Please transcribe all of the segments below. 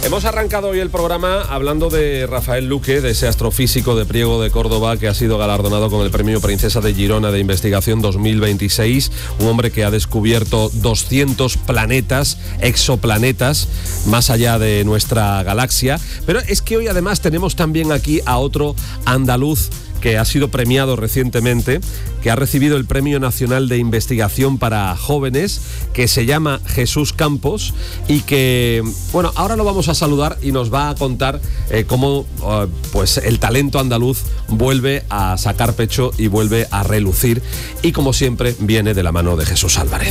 Hemos arrancado hoy el programa hablando de Rafael Luque, de ese astrofísico de Priego de Córdoba que ha sido galardonado con el Premio Princesa de Girona de Investigación 2026, un hombre que ha descubierto 200 planetas, exoplanetas, más allá de nuestra galaxia. Pero es que hoy además tenemos también aquí a otro andaluz que ha sido premiado recientemente, que ha recibido el Premio Nacional de Investigación para Jóvenes, que se llama Jesús Campos, y que, bueno, ahora lo vamos a saludar y nos va a contar cómo pues el talento andaluz vuelve a sacar pecho y vuelve a relucir, y como siempre viene de la mano de Jesús Álvarez.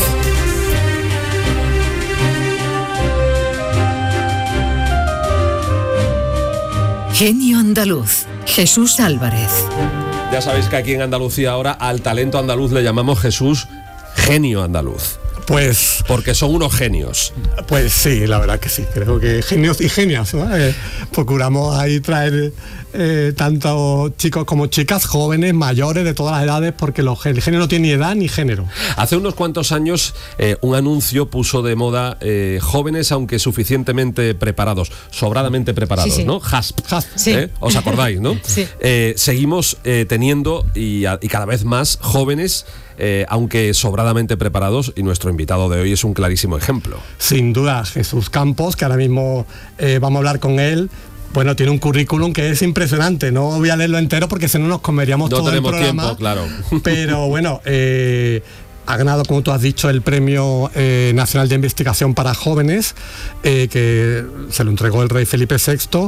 Genio andaluz, Jesús Álvarez. Ya sabéis que aquí en Andalucía ahora al talento andaluz le llamamos Jesús Genio andaluz. Pues... porque son unos genios. Pues sí, la verdad que sí. Creo que genios y genias, ¿no? Procuramos ahí traer tanto chicos como chicas, jóvenes, mayores, de todas las edades, porque el género no tiene ni edad ni género. Hace unos cuantos años un anuncio puso de moda jóvenes aunque suficientemente preparados, sobradamente preparados, sí. ¿no? HASP. Sí. ¿Os acordáis, no? Sí. Seguimos teniendo y cada vez más jóvenes, aunque sobradamente preparados, y nuestro invitado de hoy es un clarísimo ejemplo. Sin duda, Jesús Campos, que ahora mismo vamos a habar con él. Bueno, tiene un currículum que es impresionante. No voy a leerlo entero porque si no nos comeríamos todo el programa. No tenemos tiempo, claro. Pero bueno, ha ganado, como tú has dicho, el Premio Nacional de Investigación para Jóvenes, que se lo entregó el rey Felipe VI.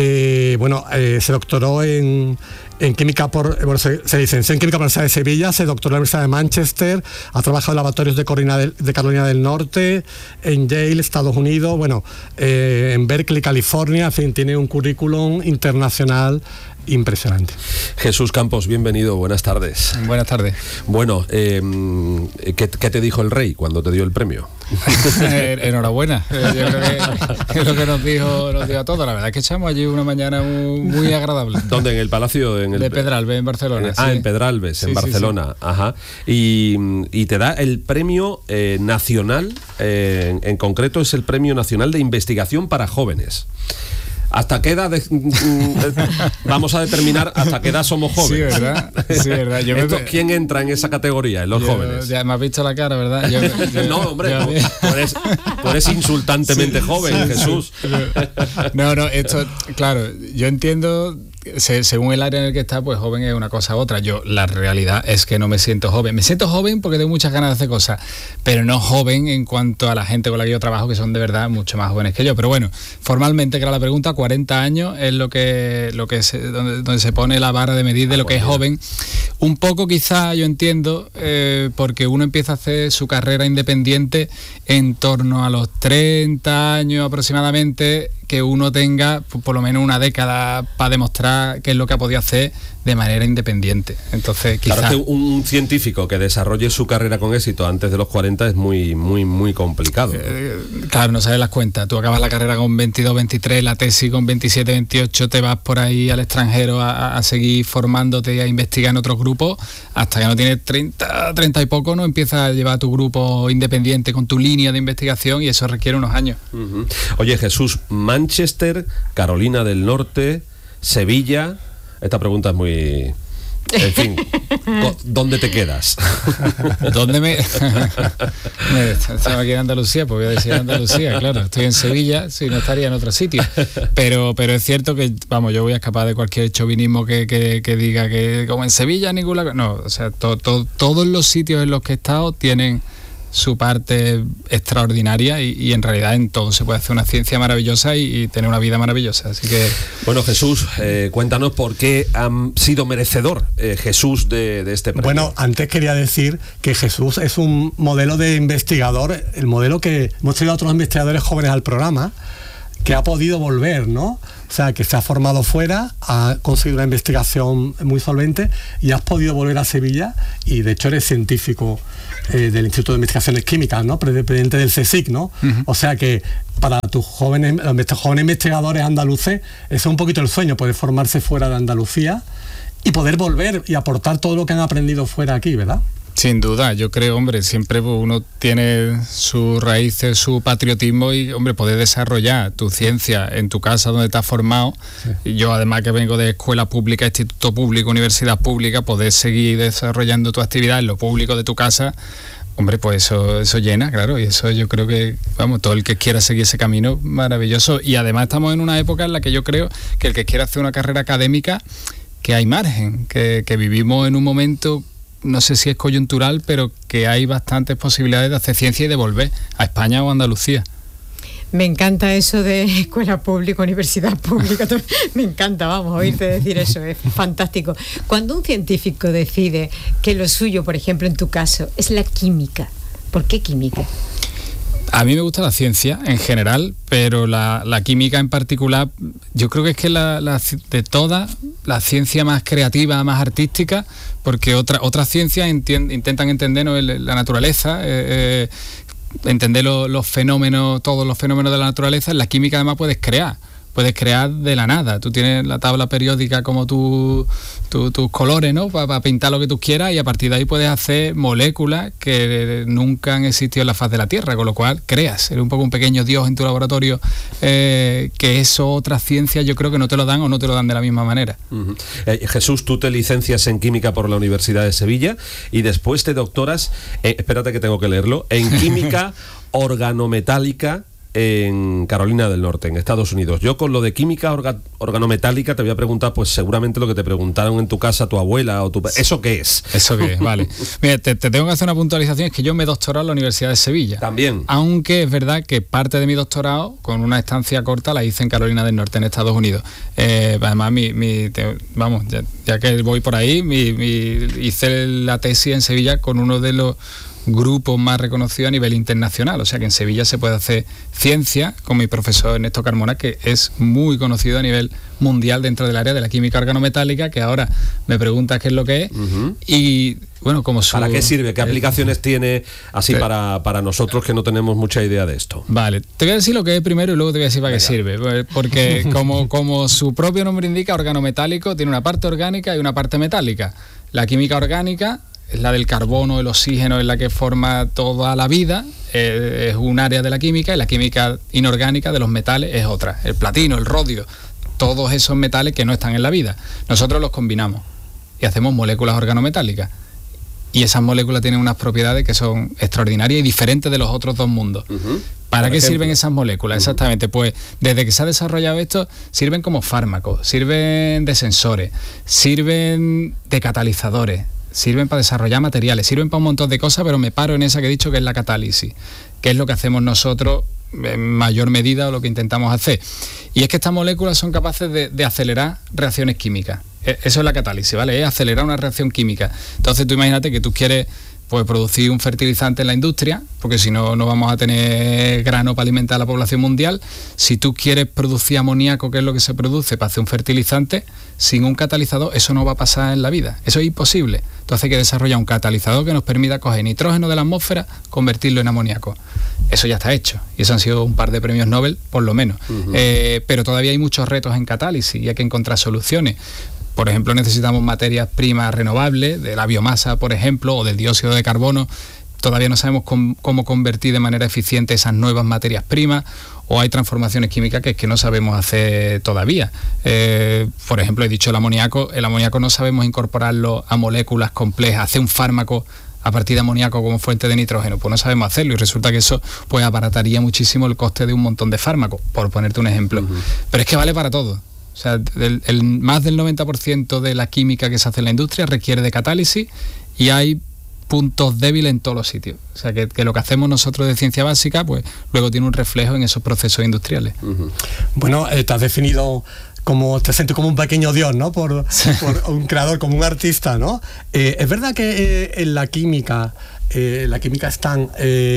Se doctoró en química se licenció en química por la Universidad de Sevilla, se doctoró en la Universidad de Manchester, ha trabajado en laboratorios de Carolina del Norte, en Yale, Estados Unidos, en Berkeley, California. En fin, tiene un currículum internacional impresionante. Cruz Campos, bienvenido, buenas tardes. Buenas tardes. Bueno, ¿qué te dijo el rey cuando te dio el premio? Enhorabuena. Yo creo que es lo que nos dijo a todos. La verdad es que echamos allí una mañana muy agradable. ¿Dónde? ¿En el Palacio? De Pedralbes, en Barcelona. En Pedralbes, en Barcelona. Sí. Ajá. Y te da el premio nacional, en concreto es el Premio Nacional de Investigación para Jóvenes. ¿Hasta qué edad vamos a determinar hasta qué edad somos jóvenes? Sí, verdad. ¿Quién entra en esa categoría, en los jóvenes? Ya me has visto la cara, ¿verdad? No, hombre, tú eres insultantemente joven, Jesús. No, esto, claro, yo entiendo, según el área en el que está, pues joven es una cosa u otra. Yo, la realidad es que no me siento joven. Me siento joven porque tengo muchas ganas de hacer cosas, pero no joven en cuanto a la gente con la que yo trabajo, que son de verdad mucho más jóvenes que yo. Pero bueno, formalmente, que era la pregunta, 40 años es donde se pone la vara de medir de lo que es joven. Un poco quizá, yo entiendo, porque uno empieza a hacer su carrera independiente en torno a los 30 años aproximadamente, que uno tenga por lo menos una década para demostrar qué es lo que ha podido hacer de manera independiente. Entonces, quizás... Claro, que un científico que desarrolle su carrera con éxito antes de los 40 es muy, muy, muy complicado. Claro, no sabes las cuentas. Tú acabas la carrera con 22, 23, la tesis con 27, 28, te vas por ahí al extranjero a seguir formándote y a investigar en otros grupos, hasta que no tienes 30 y poco, no empiezas a llevar tu grupo independiente con tu línea de investigación, y eso requiere unos años. Uh-huh. Oye, Jesús, Manchester, Carolina del Norte, Sevilla... Esta pregunta es muy... En fin, ¿dónde te quedas? ¿Dónde estaba aquí en Andalucía? Pues voy a decir Andalucía, claro. Estoy en Sevilla, si no estaría en otro sitio. Pero es cierto que, yo voy a escapar de cualquier chauvinismo que diga que como en Sevilla ninguna... No, o sea, todos los sitios en los que he estado tienen su parte extraordinaria, y en realidad en todo se puede hacer una ciencia maravillosa y tener una vida maravillosa. Así que... Bueno, Jesús, cuéntanos por qué han sido merecedor Jesús de este premio. Bueno, antes quería decir que Jesús es un modelo de investigador, el modelo que hemos traído a otros investigadores jóvenes al programa, que ha podido volver, ¿no? O sea, que se ha formado fuera, ha conseguido una investigación muy solvente y has podido volver a Sevilla, y de hecho eres científico del Instituto de Investigaciones Químicas, ¿no? Presidente del CSIC, ¿no? Uh-huh. O sea que para tus jóvenes investigadores andaluces, ese es un poquito el sueño, poder formarse fuera de Andalucía y poder volver y aportar todo lo que han aprendido fuera aquí, ¿verdad? Sin duda, yo creo, hombre, siempre uno tiene sus raíces, su patriotismo y, hombre, poder desarrollar tu ciencia en tu casa donde te has formado. Sí. Y yo, además que vengo de escuela pública, instituto público, universidad pública, poder seguir desarrollando tu actividad en lo público de tu casa, hombre, pues eso llena, claro, y eso yo creo que, vamos, todo el que quiera seguir ese camino, maravilloso. Y además estamos en una época en la que yo creo que el que quiera hacer una carrera académica, que hay margen, que vivimos en un momento, no sé si es coyuntural, pero que hay bastantes posibilidades de hacer ciencia y de volver a España o a Andalucía. Me encanta eso de escuela pública, universidad pública, me encanta, vamos, oírte decir eso, es fantástico. Cuando un científico decide que lo suyo, por ejemplo, en tu caso, es la química, ¿por qué química? A mí me gusta la ciencia en general, pero la química en particular, yo creo que es que de todas, la ciencia más creativa, más artística, porque otras ciencias intentan entender, ¿no?, la naturaleza, entender los fenómenos, todos los fenómenos de la naturaleza. En la química además puedes crear de la nada. Tú tienes la tabla periódica como tus colores, ¿no?, para pintar lo que tú quieras, y a partir de ahí puedes hacer moléculas que nunca han existido en la faz de la Tierra, con lo cual creas, eres un poco un pequeño dios en tu laboratorio, que eso otras ciencias yo creo que no te lo dan o no te lo dan de la misma manera. Uh-huh. Jesús, tú te licencias en química por la Universidad de Sevilla y después te doctoras, espérate que tengo que leerlo, en química organometálica en Carolina del Norte, en Estados Unidos. Yo con lo de química organometálica te voy a preguntar, pues seguramente lo que te preguntaron en tu casa tu abuela o tu... ¿Eso qué es? ¿Eso qué es? Vale. Mira, te tengo que hacer una puntualización, es que yo me he doctorado en la Universidad de Sevilla. También. Aunque es verdad que parte de mi doctorado, con una estancia corta, la hice en Carolina del Norte, en Estados Unidos. Además, vamos, ya que voy por ahí, hice la tesis en Sevilla con uno de los grupos más reconocidos a nivel internacional, o sea que en Sevilla se puede hacer ciencia con mi profesor Ernesto Carmona, que es muy conocido a nivel mundial dentro del área de la química organometálica, que ahora me preguntas qué es lo que es. Uh-huh. Y bueno, como ¿para qué sirve? ¿Qué aplicaciones tiene así para nosotros que no tenemos mucha idea de esto? Vale, te voy a decir lo que es primero y luego te voy a decir para qué sirve, porque como su propio nombre indica, organometálico tiene una parte orgánica y una parte metálica. La química orgánica es la del carbono, el oxígeno, es la que forma toda la vida, es un área de la química, y la química inorgánica de los metales es otra, el platino, el rodio, todos esos metales que no están en la vida. Nosotros los combinamos y hacemos moléculas organometálicas, y esas moléculas tienen unas propiedades que son extraordinarias y diferentes de los otros dos mundos. Uh-huh. ¿Para qué sirven esas moléculas? Uh-huh. Exactamente, pues desde que se ha desarrollado esto, sirven como fármacos, sirven de sensores, sirven de catalizadores, sirven para desarrollar materiales, sirven para un montón de cosas, pero me paro en esa que he dicho, que es la catálisis, que es lo que hacemos nosotros en mayor medida, o lo que intentamos hacer. Y es que estas moléculas son capaces de acelerar reacciones químicas. Eso es la catálisis, ¿vale? Es acelerar una reacción química. Entonces tú imagínate que tú quieres, pues, producir un fertilizante en la industria, porque si no, no vamos a tener grano para alimentar a la población mundial. Si tú quieres producir amoníaco, que es lo que se produce para hacer un fertilizante, sin un catalizador eso no va a pasar en la vida, eso es imposible. Entonces hay que desarrollar un catalizador que nos permita coger nitrógeno de la atmósfera, convertirlo en amoníaco. Eso ya está hecho, y eso han sido un par de premios Nobel, por lo menos. Uh-huh. Pero todavía hay muchos retos en catálisis y hay que encontrar soluciones. Por ejemplo, necesitamos materias primas renovables, de la biomasa, por ejemplo, o del dióxido de carbono. Todavía no sabemos cómo convertir de manera eficiente esas nuevas materias primas, o hay transformaciones químicas que no sabemos hacer todavía. Por ejemplo, he dicho el amoníaco no sabemos incorporarlo a moléculas complejas, hacer un fármaco a partir de amoníaco como fuente de nitrógeno, pues no sabemos hacerlo, y resulta que eso pues abarataría muchísimo el coste de un montón de fármacos, por ponerte un ejemplo. Uh-huh. Pero es que vale para todo. O sea, más del 90% de la química que se hace en la industria requiere de catálisis, y hay puntos débiles en todos los sitios. O sea, que lo que hacemos nosotros de ciencia básica, pues luego tiene un reflejo en esos procesos industriales. Uh-huh. Bueno, te has definido te sientes como un pequeño dios, ¿no? Por un creador, como un artista, ¿no? Es verdad que en la química es tan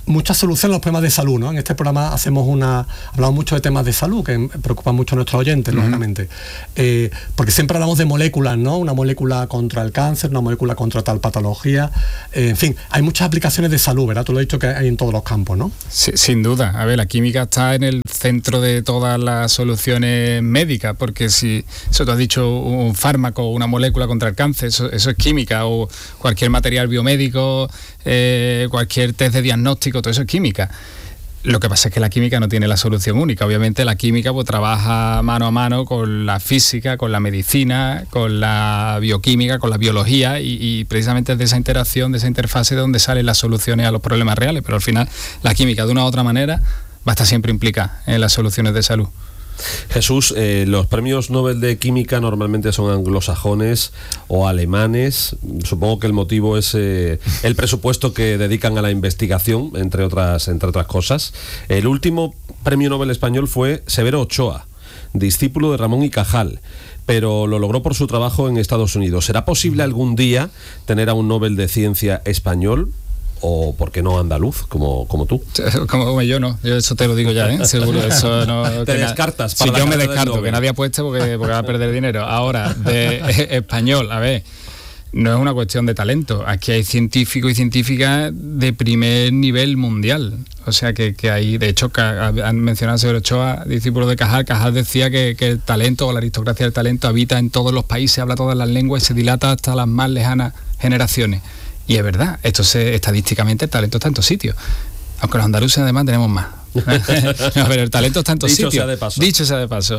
muchas soluciones a los problemas de salud, ¿no? En este programa hablamos mucho de temas de salud que preocupan mucho a nuestros oyentes, lógicamente. Porque siempre hablamos de moléculas, ¿no? Una molécula contra el cáncer, una molécula contra tal patología. En fin, hay muchas aplicaciones de salud, ¿verdad? Tú lo has dicho que hay en todos los campos, ¿no? Sí, sin duda. A ver, la química está en el centro de todas las soluciones médicas, porque si eso tú has dicho, un fármaco, una molécula contra el cáncer, eso es química, o cualquier material biomédico, cualquier test de diagnóstico, todo eso es química. Lo que pasa es que la química no tiene la solución única. Obviamente la química pues trabaja mano a mano con la física, con la medicina, con la bioquímica, con la biología, y precisamente es de esa interacción, de esa interfase de donde salen las soluciones a los problemas reales. Pero al final la química de una u otra manera va a estar siempre implicada en las soluciones de salud. Jesús, los premios Nobel de Química normalmente son anglosajones o alemanes. Supongo que el motivo es el presupuesto que dedican a la investigación, entre otras cosas. El último premio Nobel español fue Severo Ochoa, discípulo de Ramón y Cajal, pero lo logró por su trabajo en Estados Unidos. ¿Será posible algún día tener a un Nobel de Ciencia español? O, ¿por qué no, andaluz, como tú? Como yo no, yo eso te lo digo ya, ¿eh? Seguro, eso no... Te descartas. Sí, yo me descarto, que nadie apueste porque va a perder dinero. Ahora, de español, a ver, no es una cuestión de talento. Aquí hay científicos y científicas de primer nivel mundial. O sea, que hay, de hecho, han mencionado a Severo Ochoa, discípulo de Cajal. Cajal decía que el talento, o la aristocracia del talento, habita en todos los países, habla todas las lenguas y se dilata hasta las más lejanas generaciones. Y es verdad, estadísticamente el talento está en todos sitios, aunque los andaluces además tenemos más. No, pero el talento está en todos sitios. Dicho sea de paso.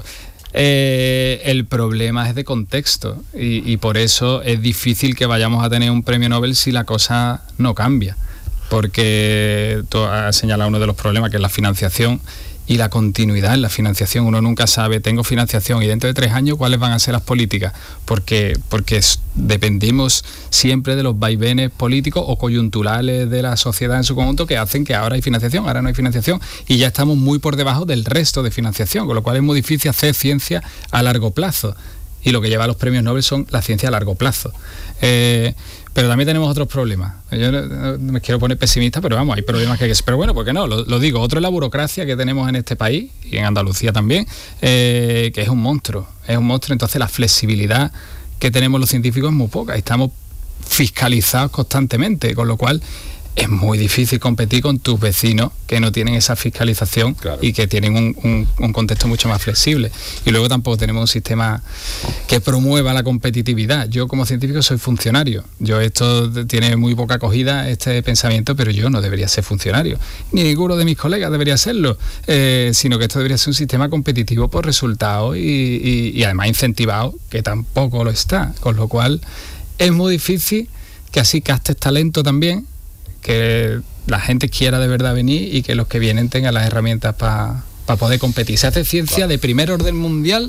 El problema es de contexto, y por eso es difícil que vayamos a tener un premio Nobel si la cosa no cambia, porque tú has señalado uno de los problemas, que es la financiación y la continuidad en la financiación. Uno nunca sabe, tengo financiación y dentro de 3 años cuáles van a ser las políticas, porque dependimos siempre de los vaivenes políticos o coyunturales de la sociedad en su conjunto, que hacen que ahora hay financiación, ahora no hay financiación, y ya estamos muy por debajo del resto de financiación, con lo cual es muy difícil hacer ciencia a largo plazo, y lo que lleva a los premios Nobel son la ciencia a largo plazo. Pero también tenemos otros problemas. Yo no me quiero poner pesimista, pero vamos, hay problemas que... Pero bueno, ¿por qué no? Lo digo. Otro es la burocracia que tenemos en este país, y en Andalucía también, que es un monstruo. Es un monstruo. Entonces la flexibilidad que tenemos los científicos es muy poca. Estamos fiscalizados constantemente, con lo cual es muy difícil competir con tus vecinos que no tienen esa fiscalización, claro, y que tienen un contexto mucho más flexible. Y luego tampoco tenemos un sistema que promueva la competitividad. Yo como científico soy funcionario. Esto tiene muy poca acogida, este pensamiento, pero yo no debería ser funcionario. Ni ninguno de mis colegas debería serlo, sino que esto debería ser un sistema competitivo por resultados y además incentivado, que tampoco lo está. Con lo cual es muy difícil que así captes talento también, que la gente quiera de verdad venir y que los que vienen tengan las herramientas para poder competir. Se hace ciencia de primer orden mundial,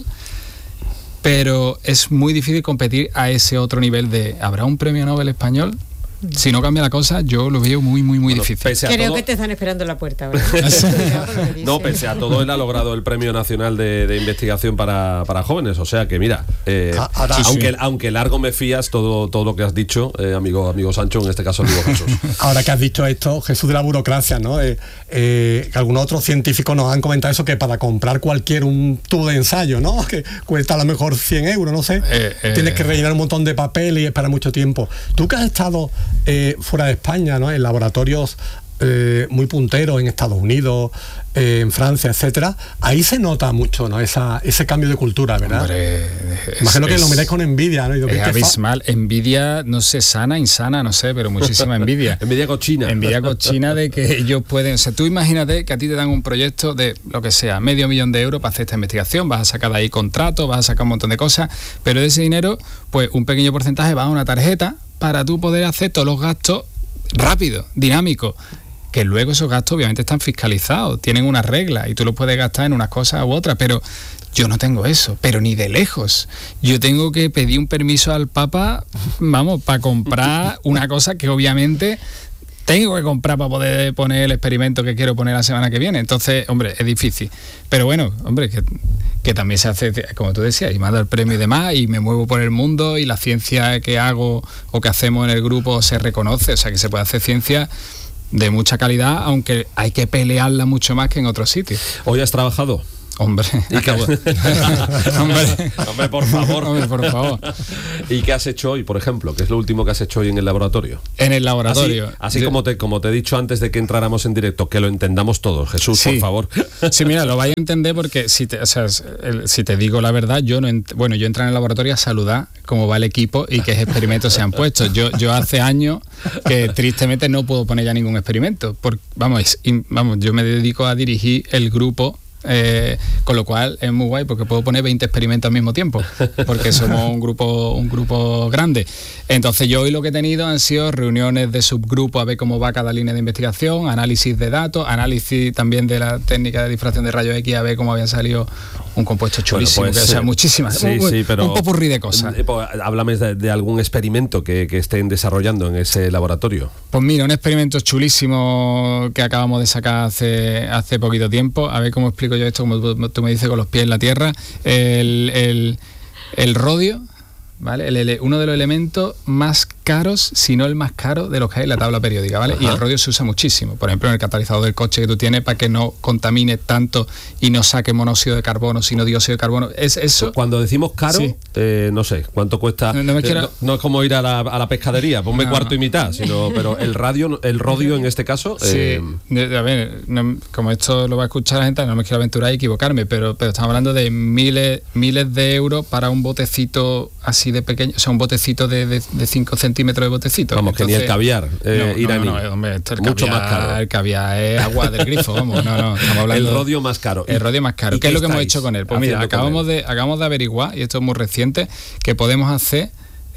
pero es muy difícil competir a ese otro nivel de... ¿Habrá un premio Nobel español? Si no cambia la cosa, yo lo veo muy difícil. Creo que te están esperando en la puerta ahora. No, pese a todo, él ha logrado el Premio Nacional de Investigación para jóvenes. O sea que mira, aunque largo me fías todo lo que has dicho, amigo Sancho, en este caso amigo Jesús. Ahora que has dicho esto, Jesús, de la burocracia, ¿no? Que algunos otros científicos nos han comentado eso, que para comprar un tubo de ensayo, ¿no? Que cuesta a lo mejor 100 euros, no sé. Tienes que rellenar un montón de papel y esperar mucho tiempo. Tú que has estado fuera de España, ¿no? En laboratorios muy punteros en Estados Unidos, en Francia, etcétera, ahí se nota mucho, ¿no? Ese cambio de cultura, ¿verdad? Hombre, imagino que lo miráis con envidia, ¿no? Es abismal. Envidia, no sé, sana, insana, no sé, pero muchísima envidia. Envidia cochina. Envidia cochina de que ellos pueden... O sea, tú imagínate que a ti te dan un proyecto de, lo que sea, $500,000 de para hacer esta investigación, vas a sacar de ahí contratos, vas a sacar un montón de cosas, pero de ese dinero, pues un pequeño porcentaje va a una tarjeta para tú poder hacer todos los gastos rápido, dinámico, que luego esos gastos obviamente están fiscalizados, tienen unas reglas y tú los puedes gastar en unas cosas u otras, pero yo no tengo eso, pero ni de lejos. Yo tengo que pedir un permiso al Papa, para comprar una cosa que obviamente tengo que comprar para poder poner el experimento que quiero poner la semana que viene. Entonces, hombre, es difícil. Pero bueno, hombre, que también se hace, como tú decías, y me ha dado el premio y demás, y me muevo por el mundo, y la ciencia que hago o que hacemos en el grupo se reconoce, o sea que se puede hacer ciencia de mucha calidad, aunque hay que pelearla mucho más que en otros sitios. ¿Hoy has trabajado? Hombre, Hombre, por favor. Hombre, por favor. ¿Y qué has hecho hoy, por ejemplo? ¿Qué es lo último que has hecho hoy en el laboratorio? En el laboratorio. Así como te he dicho antes de que entráramos en directo, que lo entendamos todos. Jesús, sí, por favor. Sí, mira, lo vais a entender porque si te digo la verdad, yo yo entro en el laboratorio a saludar cómo va el equipo y qué experimentos se han puesto. Yo hace años que tristemente no puedo poner ya ningún experimento. Vamos, yo me dedico a dirigir el grupo. Con lo cual es muy guay porque puedo poner 20 experimentos al mismo tiempo porque somos un grupo grande. Entonces yo hoy lo que he tenido han sido reuniones de subgrupo a ver cómo va cada línea de investigación, análisis de datos, análisis también de la técnica de difracción de rayos X a ver cómo habían salido un compuesto chulísimo, bueno, pues, muchísimas, pero un popurrí de cosas. Háblame de algún experimento que estén desarrollando en ese laboratorio. Pues mira, un experimento chulísimo que acabamos de sacar hace poquito tiempo, a ver cómo explico yo esto, como tú me dices, con los pies en la tierra. El rodio, ¿vale? Uno de los elementos más caros, si no el más caro de los que hay en la tabla periódica, ¿vale? Ajá. Y el rodio se usa muchísimo, por ejemplo en el catalizador del coche que tú tienes para que no contamine tanto y no saque monóxido de carbono sino dióxido de carbono. Es eso. Cuando decimos caro, sí. No sé cuánto cuesta. No es como ir a la pescadería, ponme cuarto y mitad, pero el rodio en este caso. Sí. A ver, como esto lo va a escuchar la gente, no me quiero aventurar y equivocarme, pero estamos hablando de miles de euros para un botecito así de pequeño, o sea, un botecito de 5 centímetros de botecito. Vamos, entonces, que ni el caviar iraní. Hombre, esto mucho más caro. El caviar es agua del grifo, vamos. Estamos hablando el rodio más caro. El rodio más caro. ¿Qué es lo que hemos hecho con él? Pues mira, acabamos de averiguar, y esto es muy reciente, que podemos hacer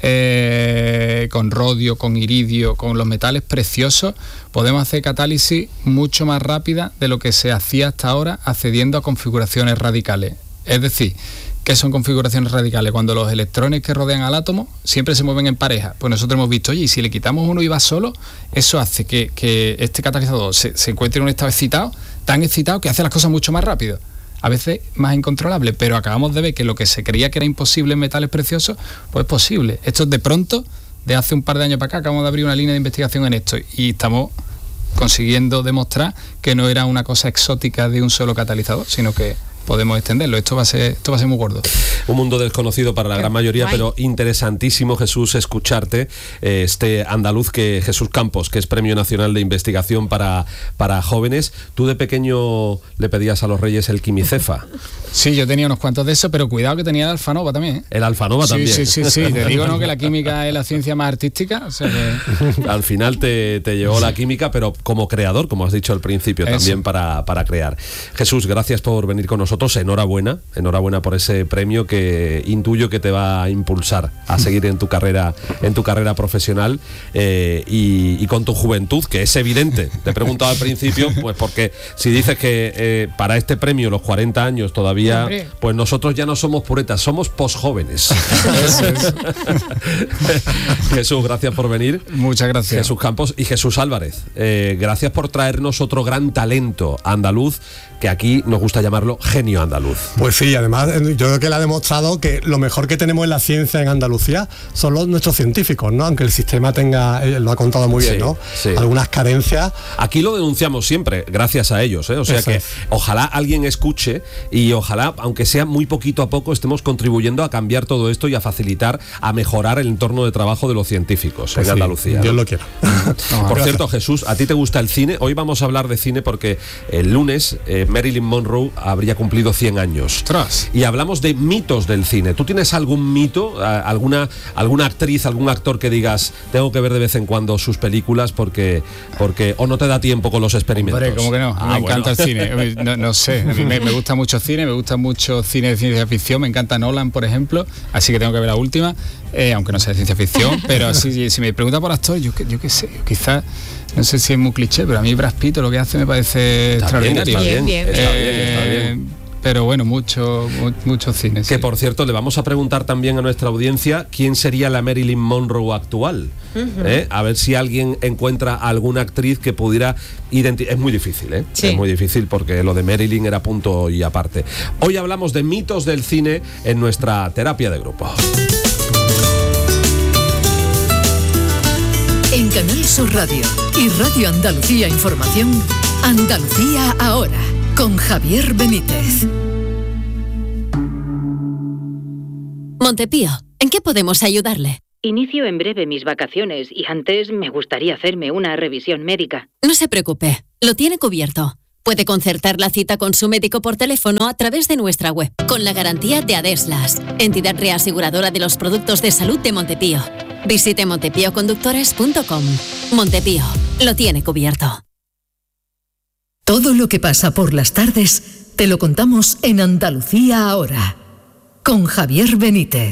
con rodio, con iridio, con los metales preciosos, podemos hacer catálisis mucho más rápida de lo que se hacía hasta ahora, accediendo a configuraciones radicales. Es decir, ¿qué son configuraciones radicales? Cuando los electrones que rodean al átomo siempre se mueven en pareja. Pues nosotros hemos visto, oye, y si le quitamos uno y va solo, eso hace que este catalizador se encuentre en un estado excitado, tan excitado que hace las cosas mucho más rápido. A veces más incontrolable, pero acabamos de ver que lo que se creía que era imposible en metales preciosos, pues es posible. Esto de pronto, de hace un par de años para acá, acabamos de abrir una línea de investigación en esto y estamos consiguiendo demostrar que no era una cosa exótica de un solo catalizador, sino que podemos extenderlo. Esto va a ser muy gordo. Un mundo desconocido para la gran mayoría, pero interesantísimo, Jesús, escucharte. Este andaluz, Jesús Campos, que es Premio Nacional de Investigación para jóvenes. Tú de pequeño le pedías a los Reyes el quimicefa. Sí, yo tenía unos cuantos de eso, pero cuidado que tenía el alfanova también, ¿eh? El alfanova también. Sí. Te digo, ¿no?, que la química es la ciencia más artística. O sea que... Al final te llevó la química, pero como creador, como has dicho al principio, eso. También para crear. Jesús, gracias por venir con nosotros. Enhorabuena por ese premio que intuyo que te va a impulsar a seguir en tu carrera profesional y con tu juventud, que es evidente. Te he preguntado al principio, pues porque si dices que para este premio los 40 años todavía, pues nosotros ya no somos puretas, somos posjóvenes. Jesús, gracias por venir. Muchas gracias. Jesús Campos y Jesús Álvarez, gracias por traernos otro gran talento andaluz, que aquí nos gusta llamarlo genio andaluz. Pues sí, además yo creo que él ha demostrado que lo mejor que tenemos en la ciencia en Andalucía son nuestros científicos, ¿no? Aunque el sistema tenga, lo ha contado muy bien, ¿no? Sí. Algunas carencias. Aquí lo denunciamos siempre, gracias a ellos, ¿eh? O sea, eso que es. Ojalá alguien escuche y ojalá, aunque sea muy poquito a poco, estemos contribuyendo a cambiar todo esto y a facilitar, a mejorar el entorno de trabajo de los científicos en Andalucía. Dios lo quiera. Por cierto, Jesús, ¿a ti te gusta el cine? Hoy vamos a hablar de cine porque el lunes Marilyn Monroe habría cumplido 100 años. ¡Ostras! Y hablamos de mitos del cine. ¿Tú tienes algún mito, alguna actriz, algún actor que digas, tengo que ver de vez en cuando sus películas porque o no te da tiempo con los experimentos? Hombre, ¿cómo que no? Me encanta el cine. No sé, a mí me gusta mucho cine, me gusta mucho cine de ciencia ficción, me encanta Nolan, por ejemplo, así que tengo que ver la última, aunque no sea de ciencia ficción, pero si me pregunta por actor, yo qué sé, quizás... No sé si es muy cliché, pero a mí Brad Pitt lo que hace me parece extraordinario. Está bien. Pero bueno, mucho cine. Que por cierto, le vamos a preguntar también a nuestra audiencia quién sería la Marilyn Monroe actual. A ver si alguien encuentra alguna actriz que pudiera identificar. Es muy difícil, ¿eh? Sí. Es muy difícil porque lo de Marilyn era punto y aparte. Hoy hablamos de mitos del cine en nuestra terapia de grupo. En Canal Sur Radio y Radio Andalucía Información, Andalucía Ahora, con Javier Benítez. Montepío, ¿en qué podemos ayudarle? Inicio en breve mis vacaciones y antes me gustaría hacerme una revisión médica. No se preocupe, lo tiene cubierto. Puede concertar la cita con su médico por teléfono a través de nuestra web, con la garantía de Adeslas, entidad reaseguradora de los productos de salud de Montepío. Visite montepíoconductores.com. Montepío, lo tiene cubierto. Todo lo que pasa por las tardes te lo contamos en Andalucía Ahora, con Javier Benítez.